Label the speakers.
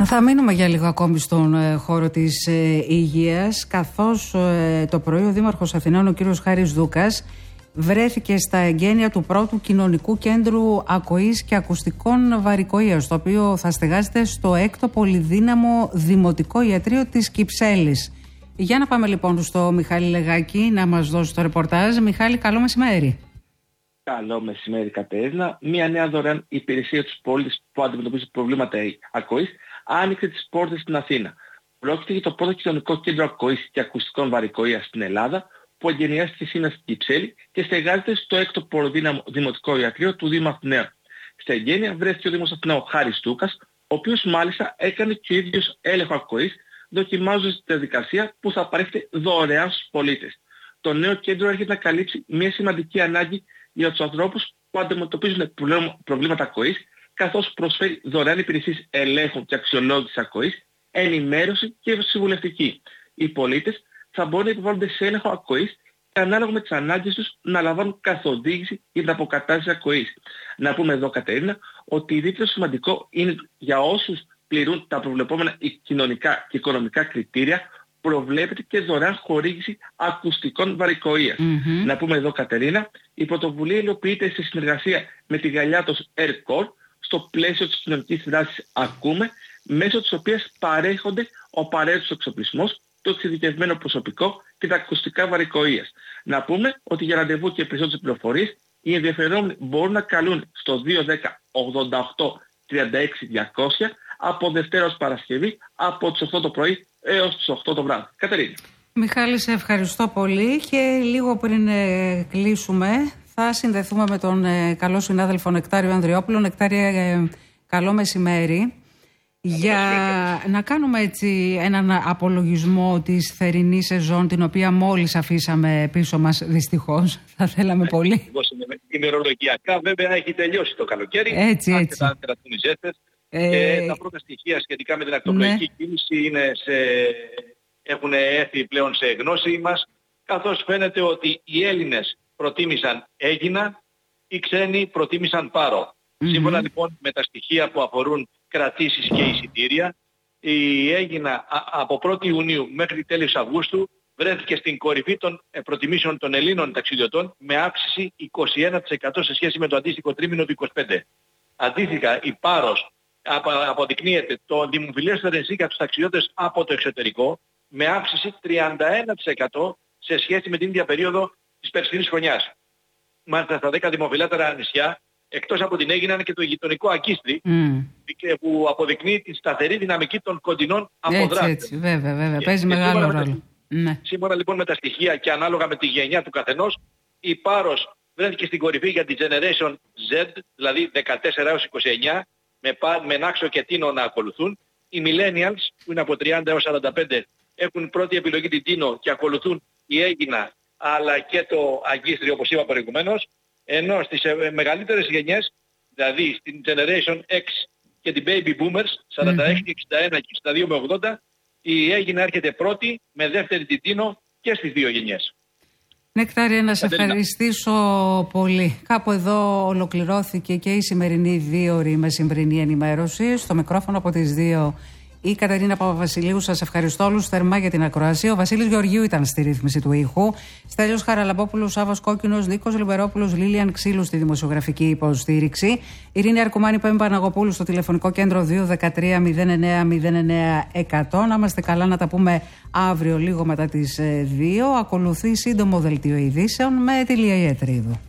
Speaker 1: Θα μείνουμε για λίγο ακόμη στον χώρο της υγείας, καθώς το πρωί ο Δήμαρχος Αθηνών, ο κύριος Χάρης Δούκας, βρέθηκε στα εγγένεια του πρώτου κοινωνικού κέντρου ακοής και ακουστικών βαρικοείας, το οποίο θα στεγάζεται στο 6ο πολυδύναμο Δημοτικό Ιατρείο της Κυψέλης. Για να πάμε λοιπόν στο Μιχάλη Λεγάκη να μας δώσει το ρεπορτάζ. Μιχάλη, καλό μεσημέρι.
Speaker 2: Καλό μεσημέρι, Κατερίνα. Μια νέα δωρεάν υπηρεσία στους πολίτες που αντιμετωπίζουν προβλήματα ακοής άνοιξε τις πόρτες στην Αθήνα. Πρόκειται για το πρώτο κοινωνικό κέντρο ακοής και ακουστικών βαρικοείας στην Ελλάδα, που εγκαινιάστηκε σήμερα στην Κυψέλη και στεγάζεται στο 6ο πολυδύναμο Δημοτικό Ιατρείο του Δήμου Αθηναίου. Στα εγγένεια βρέθηκε ο Δήμος Αθηναίου Χάρης Δούκας, ο οποίος μάλιστα έκανε και ο ίδιος έλεγχο ακοής, δοκιμάζοντας τη διαδικασία που θα παρέχεται δωρεάν στους πολίτες. Το νέο κέντρο έρχεται να καλύψει μια σημαντική ανάγκη για τους ανθρώπους που αντιμετωπίζουν προβλήματα ακοής, καθώς προσφέρει δωρεάν υπηρεσίες ελέγχου και αξιολόγησης ακοής, ενημέρωση και συμβουλευτική. Οι πολίτες θα μπορούν να υποβάλλονται σε έλεγχο ακοής και ανάλογα με τις ανάγκες τους να λαμβάνουν καθοδήγηση για την αποκατάσταση ακοής. Να πούμε εδώ, Κατερίνα, ότι ιδιαίτερα σημαντικό είναι για όσους πληρούν τα προβλεπόμενα κοινωνικά και οικονομικά κριτήρια, προβλέπεται και δωρεάν χορήγηση ακουστικών βαρικοείας. Να πούμε εδώ, Κατερίνα, η πρωτοβουλία υλοποιείται σε συνεργασία με τη Γαλιάτος Aircore στο πλαίσιο της κοινωνικής δράσης Ακούμε, μέσω της οποίας παρέχονται ο απαραίτητος εξοπλισμός, το εξειδικευμένο προσωπικό και τα ακουστικά βαρικοείας. Να πούμε ότι για ραντεβού και περισσότερες πληροφορίες οι ενδιαφερόμενοι μπορούν να καλούν στο 210 88 36 200 από Δευτέρα ως Παρασκευή από τις 8 το πρωί έως τις 8 το βράδυ. Κατερίνα.
Speaker 1: Μιχάλη, σε ευχαριστώ πολύ και λίγο πριν κλείσουμε θα συνδεθούμε με τον καλό συνάδελφο Νεκτάριο Ανδριόπουλο. Νεκτάρια, καλό μεσημέρι. Για να κάνουμε έτσι έναν απολογισμό της θερινής σεζόν, την οποία μόλις αφήσαμε πίσω μας, δυστυχώς. Θα θέλαμε πολύ.
Speaker 3: Ημερολογιακά βέβαια έχει τελειώσει το καλοκαίρι.
Speaker 1: Έτσι.
Speaker 3: Και τα πρώτα στοιχεία σχετικά με την ακτοπλοϊκή κίνηση έχουν έρθει πλέον σε γνώση μας, καθώς φαίνεται ότι οι Έλληνες προτίμησαν Αίγινα, οι ξένοι προτίμησαν Πάρο. Σύμφωνα λοιπόν με τα στοιχεία που αφορούν κρατήσεις και εισιτήρια, η Αίγινα από 1η Ιουνίου μέχρι τέλος Αυγούστου βρέθηκε στην κορυφή των προτιμήσεων των Ελλήνων ταξιδιωτών με αύξηση 21% σε σχέση με το αντίστοιχο τρίμηνο του 25. Αντίστοιχα, η Πάρος αποδεικνύεται το δημοφιλέστερο ενσύ για τους ταξιδιώτες από το εξωτερικό με αύξηση 31% σε σχέση με την ίδια περίοδο της περσινής χρονιάς. Μάλιστα στα 10 δημοφιλέστερα νησιά, εκτός από την Αίγινα και το γειτονικό Ακίστρι, που αποδεικνύει τη σταθερή δυναμική των κοντινών αποδράσεων.
Speaker 1: Έτσι, βέβαια. Παίζει μεγάλο ρόλο.
Speaker 3: Σύμφωνα λοιπόν με τα στοιχεία και ανάλογα με τη γενιά του καθενός, η Πάρος βρέθηκε στην κορυφή για τη Generation Z, δηλαδή 14 έως 29, με Νάξο και Τίνο να ακολουθούν. Οι Millennials, που είναι από 30 έως 45, έχουν πρώτη επιλογή την Τίνο και ακολουθούν η Αίγινα αλλά και το Αγκίστρι, όπως είπα προηγουμένως. Ενώ στις μεγαλύτερες γενιές, δηλαδή στην Generation X και την Baby Boomers, 46, 61 και 62 με 80, η Αίγινα έρχεται πρώτη, με δεύτερη την Τίνο και στις δύο γενιές.
Speaker 1: Νεκτάρια, να σε ευχαριστήσω πολύ. Κάπου εδώ ολοκληρώθηκε και η σημερινή 2ωρη μεσημβρινή ενημέρωση. Στο μικρόφωνο από τις 2 η Κατερίνα Παπαβασιλείου. Σας ευχαριστώ όλους θερμά για την ακροασία. Ο Βασίλης Γεωργίου ήταν στη ρύθμιση του ήχου. Στέλιος Χαραλαμπόπουλος, Σάββας Κόκκινος, Νίκος Λιμπερόπουλος, Λίλιαν Ξύλου στη δημοσιογραφική υποστήριξη. Ειρήνη Αρκουμάνη, Πέμπη Παναγοπούλου στο τηλεφωνικό κέντρο 213 09 09 100. Να είμαστε καλά, να τα πούμε αύριο λίγο μετά τις 2. Ακολουθεί σύντομο δελτίο ειδήσεων με τη Λία Ιατρίδου.